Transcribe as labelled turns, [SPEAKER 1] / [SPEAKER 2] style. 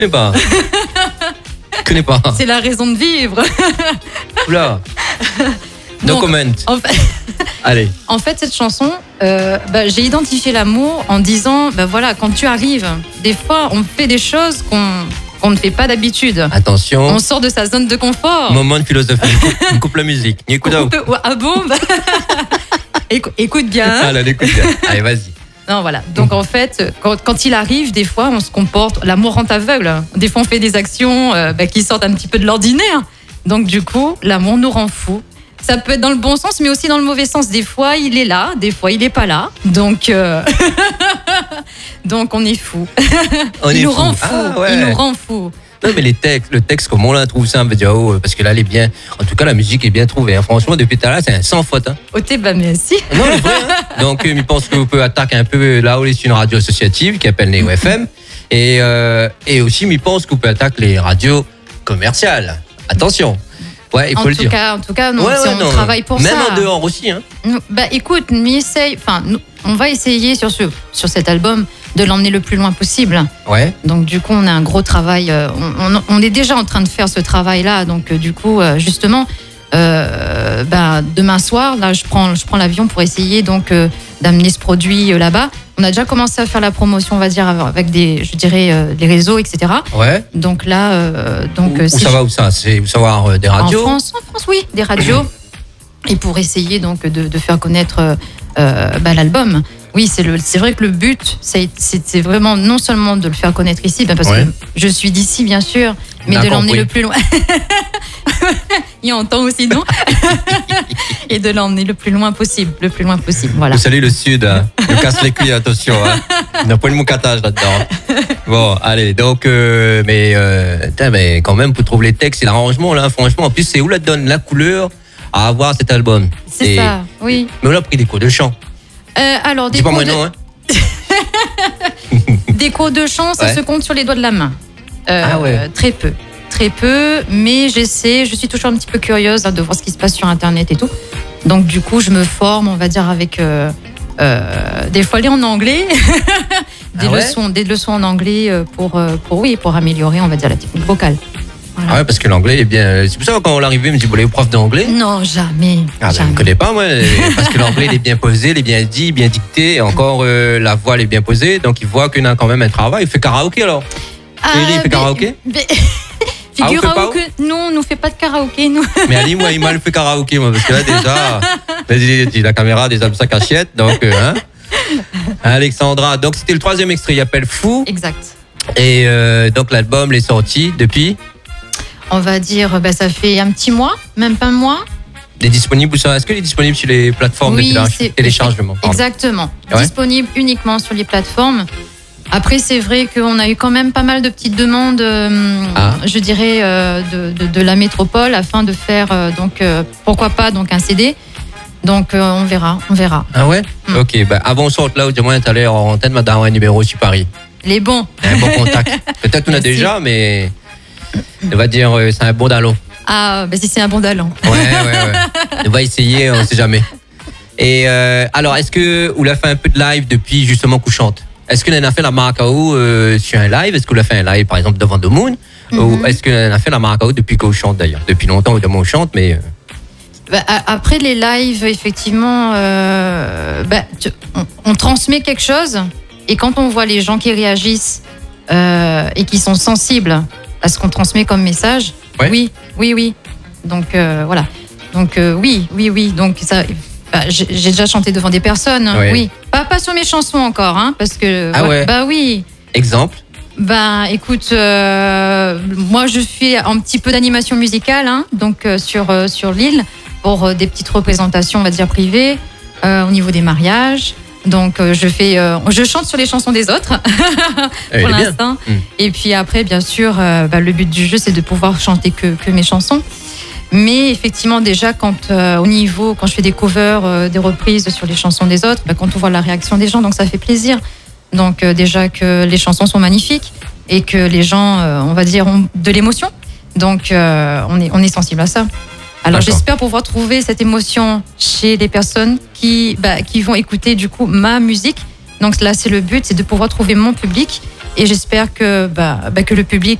[SPEAKER 1] Je connais pas.
[SPEAKER 2] C'est la raison de vivre.
[SPEAKER 1] Oula. No comment. Allez.
[SPEAKER 2] En fait, cette chanson, j'ai identifié l'amour en disant, voilà, quand tu arrives, des fois, on fait des choses qu'on ne fait pas d'habitude.
[SPEAKER 1] Attention.
[SPEAKER 2] On sort de sa zone de confort.
[SPEAKER 1] Moment de philosophie. On coupe la musique. Écoute.
[SPEAKER 2] Ah bon? Écoute bien.
[SPEAKER 1] Allez, écoute bien. Allez, vas-y.
[SPEAKER 2] Non, voilà. Donc, en fait, quand il arrive, des fois, on se comporte... L'amour rend aveugle. Des fois, on fait des actions qui sortent un petit peu de l'ordinaire. Donc, du coup, l'amour nous rend fous. Ça peut être dans le bon sens, mais aussi dans le mauvais sens. Des fois, il est là, des fois, il n'est pas là. Donc, donc on est fou. Il nous rend fou. Il nous rend fou.
[SPEAKER 1] Non, mais le texte, comme on la trouve ça, on veut dire, parce que là, elle est bien. En tout cas, la musique est bien trouvée. Hein. Franchement, depuis tout à l'heure, c'est un sans faute. Hein.
[SPEAKER 2] Merci.
[SPEAKER 1] Non, c'est vrai. Hein. Donc, je pense que vous pouvez attaquer un peu là où c'est une radio associative qui s'appelle Neo FM. Et aussi, je pense que vous pouvez attaquer les radios commerciales. Attention. Ouais, il faut le dire.
[SPEAKER 2] En tout cas, non, on travaille pour
[SPEAKER 1] même
[SPEAKER 2] ça.
[SPEAKER 1] Même en dehors aussi. Hein.
[SPEAKER 2] Écoute, on va essayer sur cet album de l'emmener le plus loin possible.
[SPEAKER 1] Ouais.
[SPEAKER 2] Donc du coup, on a un gros travail. On est déjà en train de faire ce travail-là. Donc du coup, justement, demain soir, là, je prends l'avion pour essayer donc d'amener ce produit là-bas. On a déjà commencé à faire la promotion, on va dire, avec des réseaux, etc.
[SPEAKER 1] Ouais.
[SPEAKER 2] Donc là,
[SPEAKER 1] où ça C'est où savoir des radios.
[SPEAKER 2] En France, oui, des radios. Et pour essayer donc de faire connaître l'album. Oui, c'est vrai que le but, c'est vraiment non seulement de le faire connaître ici, parce que je suis d'ici, bien sûr, mais de l'emmener le plus loin. Il entend aussi, non? Et de l'emmener le plus loin possible, voilà.
[SPEAKER 1] Vous salez le Sud, hein. Ne casse les couilles, attention. Hein. Il n'y a pas de moucatage là-dedans. Bon, allez, donc, mais quand même, pour trouver les textes et l'arrangement, là, franchement, en plus, c'est où la donne la couleur à avoir cet album.
[SPEAKER 2] C'est ça, oui.
[SPEAKER 1] Mais on a pris des cours de chant.
[SPEAKER 2] Alors,
[SPEAKER 1] dis pas moi non, hein.
[SPEAKER 2] Des cours de chant, ça se compte sur les doigts de la main. Très peu, mais je suis toujours un petit peu curieuse de voir ce qui se passe sur Internet et tout. Donc du coup, je me forme, on va dire, avec des fois aller en anglais, des leçons en anglais pour améliorer, on va dire, la technique vocale. Voilà.
[SPEAKER 1] Ah ouais, parce que l'anglais est bien. C'est pour ça que quand on l'arrivait, je me dis, vous voulez prof d'anglais?
[SPEAKER 2] Non, jamais.
[SPEAKER 1] Je ne connais pas, moi. Parce que l'anglais, il est bien posé, il est bien dit, bien dicté. Et encore, la voix, elle est bien posée. Donc, il voit qu'il a quand même un travail. Il fait karaoké, alors. Il fait karaoké?
[SPEAKER 2] Figure-toi que nous, on ne fait pas de karaoké, nous.
[SPEAKER 1] Mais Ali, moi, il m'a fait karaoké, moi. Parce que là, déjà, la caméra, déjà, sa cachette. Donc, Alexandra. Donc, c'était le 3e extrait. Il s'appelle Fou.
[SPEAKER 2] Exact.
[SPEAKER 1] Et donc, l'album est sorti depuis?
[SPEAKER 2] On va dire, ça fait un petit mois, même pas un mois.
[SPEAKER 1] Est-ce qu'il est disponible sur les plateformes de téléchargement?
[SPEAKER 2] Exactement. Disponible uniquement sur les plateformes. Après, c'est vrai qu'on a eu quand même pas mal de petites demandes, je dirais, de la métropole afin de faire, pourquoi pas, un CD. Donc, on verra.
[SPEAKER 1] Ah ouais? Ok, avant on sorte là, au moins, tu allais en antenne, madame, un numéro sur Paris.
[SPEAKER 2] Les bons.
[SPEAKER 1] Un bon contact. Peut-être qu'on a déjà, mais on va dire, c'est un bon dallon.
[SPEAKER 2] Ah, si c'est un bon dallon.
[SPEAKER 1] Ouais. On va essayer, on ne sait jamais. Et alors, est-ce que vous l'avez fait un peu de live depuis justement Couchante? Est-ce que l'on a fait la Maracao sur un live? Est-ce que vous l'avez fait un live, par exemple, devant The Moon? Ou est-ce que l'on a fait la Maracao depuis qu'on chante, d'ailleurs? Depuis longtemps, évidemment, on chante, mais...
[SPEAKER 2] Après les lives, effectivement, on transmet quelque chose. Et quand on voit les gens qui réagissent et qui sont sensibles à ce qu'on transmet comme message, oui. Donc, voilà. Donc, oui. Donc, ça... j'ai déjà chanté devant des personnes, oui. Pas sur mes chansons encore, parce que... oui.
[SPEAKER 1] Exemple?
[SPEAKER 2] Écoute, moi je fais un petit peu d'animation musicale, donc sur l'île, pour des petites représentations, on va dire, privées, au niveau des mariages. Donc je chante sur les chansons des autres, pour l'instant. Et puis après, bien sûr, le but du jeu, c'est de pouvoir chanter que mes chansons. Mais effectivement, déjà, quand je fais des covers, des reprises sur les chansons des autres, quand on voit la réaction des gens, donc ça fait plaisir. Donc déjà que les chansons sont magnifiques et que les gens, on va dire, ont de l'émotion. Donc on est sensible à ça. Alors j'espère pouvoir trouver cette émotion chez les personnes qui vont écouter du coup ma musique. Donc là, c'est le but, c'est de pouvoir trouver mon public Et j'espère que le public